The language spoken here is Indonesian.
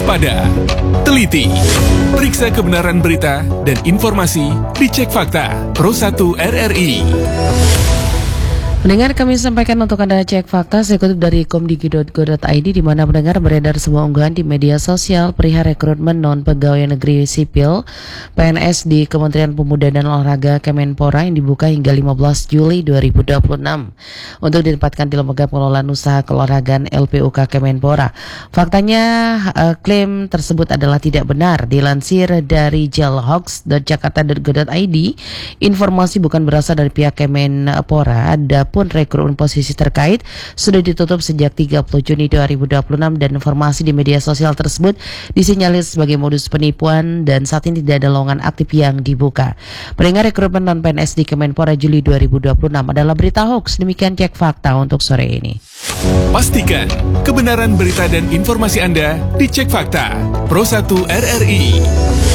waspada, teliti, periksa kebenaran berita dan informasi, dicek fakta. Pro 1 RRI. Pendengar, kami sampaikan untuk Anda cek fakta sekutip dari komdigi.go.id, di mana pendengar beredar sebuah unggahan di media sosial perihal rekrutmen non-pegawai negeri sipil PNS di Kementerian Pemuda dan Olahraga Kemenpora yang dibuka hingga 15 Juli 2026 untuk ditempatkan di Lembaga Pengelolaan Usaha Keolahragaan LPUK Kemenpora. Faktanya, klaim tersebut adalah tidak benar. Dilansir dari jalhoax.jakarta.go.id, informasi bukan berasal dari pihak Kemenpora. Adapun rekrutmen posisi terkait sudah ditutup sejak 30 Juni 2026 dan informasi di media sosial tersebut disinyalir sebagai modus penipuan dan saat ini tidak ada lowongan aktif yang dibuka. Pendengar, rekrutmen non-PNS di Kemenpora Juli 2026 adalah berita hoax. Demikian cek fakta untuk sore ini. Pastikan kebenaran berita dan informasi Anda dicek fakta. Pro 1 RRI.